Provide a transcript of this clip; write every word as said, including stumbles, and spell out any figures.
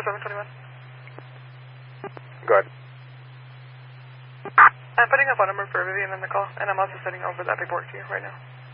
seven twenty-one. Go ahead. I'm putting a phone number for Vivian in the call, and I'm also sending over that paperwork to you right now.